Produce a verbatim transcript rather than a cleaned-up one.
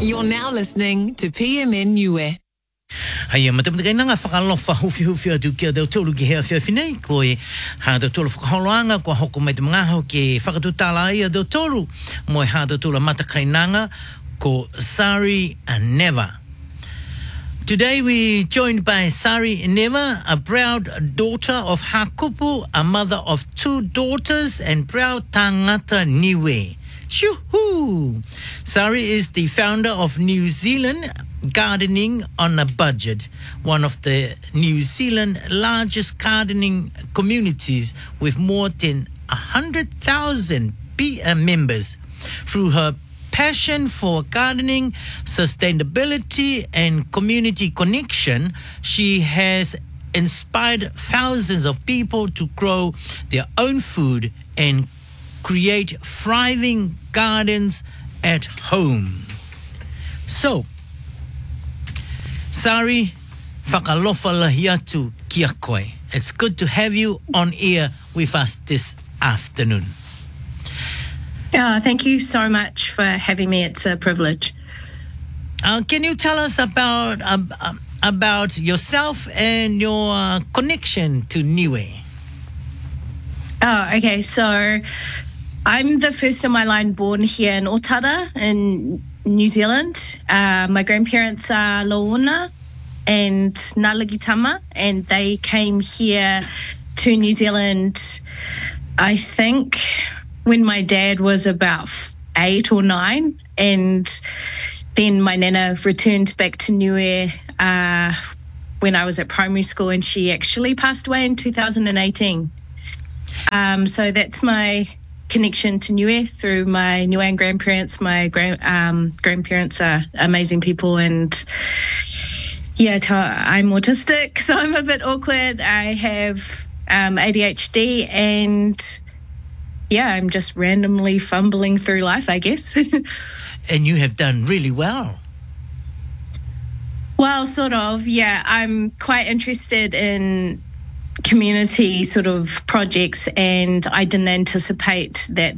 You're now listening to P M N Niue. Hai ma tama kai nanga whakalofa hufi hufi atu kia deo tolu ki hea whiawhinei ko e ha deo tolu whakaholoanga ko hoko mai te mga hau ke whakatutala ia deo tolu mo e ha deo tolu mata kai nanga ko Sari Neva. Today we joined by Sari Neva, a proud daughter of Hakupu, a mother of two daughters and proud tangata Niue. Shoo-hoo! Sari is the founder of New Zealand Gardening on a Budget, one of the New Zealand largest gardening communities with more than one hundred thousand members. Through her passion for gardening, sustainability, and community connection, she has inspired thousands of people to grow their own food and create thriving gardens at home. So, Sari, whakalofa lahi atu kia koe. It's good to have you on air with us this afternoon. Oh, thank you so much for having me. It's a privilege. Uh, can you tell us about uh, uh, about yourself and your uh, connection to Niue? Oh, okay. So I'm the first in my line born here in Otara in New Zealand. Uh, my grandparents are Loona and Nalagitama, and they came here to New Zealand, I think, when my dad was about eight or nine, and then my nana returned back to Niue uh, when I was at primary school, and she actually passed away in two thousand eighteen. Um, so that's my connection to Niue through my Niuean grandparents. My grand, um, grandparents are amazing people, and yeah, t- I'm autistic, so I'm a bit awkward. I have um, A D H D, and yeah, I'm just randomly fumbling through life, I guess. And you have done really well. Well, sort of, yeah. I'm quite interested in community sort of projects, and I didn't anticipate that